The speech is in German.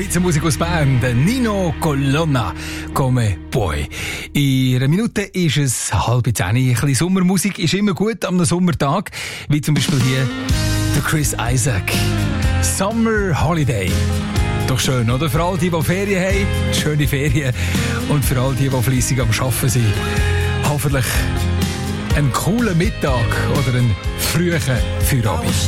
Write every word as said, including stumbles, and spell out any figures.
Schweizer Musik aus Bern, der Nino Colonna, Come Puoi. In einer Minute ist es halb zehn. Ein bisschen Sommermusik ist immer gut am Sommertag, wie zum Beispiel hier der Chris Isaak. Summer Holiday. Doch schön, oder? Für all die, die Ferien haben, schöne Ferien. Und für all die, die fleissig am Arbeiten sind, hoffentlich einen coolen Mittag oder einen frühen Feierabend.